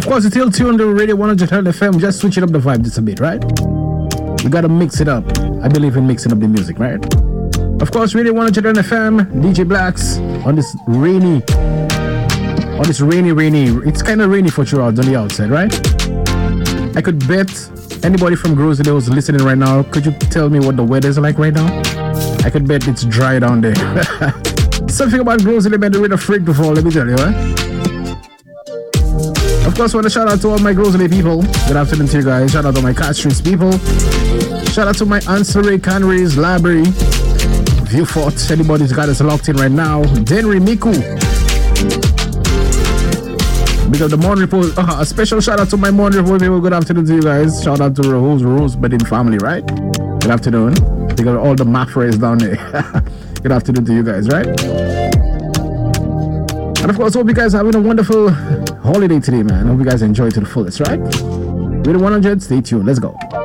course, it's still tuned to Radio 100 FM. Just switching up the vibe just a bit, right? You gotta mix it up. I believe in mixing up the music, right? Of course, Radio 100 FM, DJ Blacks on this rainy, it's kind of rainy for sure on the outside, right? I could bet anybody from Grosvenor who's listening right now, could you tell me what the weather's like right now? I could bet it's dry down there. Something about Grosvenor made the weather freak before, let me tell you, right? Of course, I want to shout out to all my Grosvenor people. Good afternoon to you guys. Shout out to my Cat Streets people. Shout out to my Anseray, Canries, Library, Viewfort. Anybody's got us locked in right now. Denry, Miku. Because the morning report, a special shout out to my morning report people. Good afternoon to you guys. Shout out to Rose Bedin family, right? Good afternoon. They got all the Mafrays down there. Good afternoon to you guys, right? And of course, hope you guys are having a wonderful holiday today, man. Hope you guys enjoy it to the fullest, right? Radio 100, stay tuned. Let's go.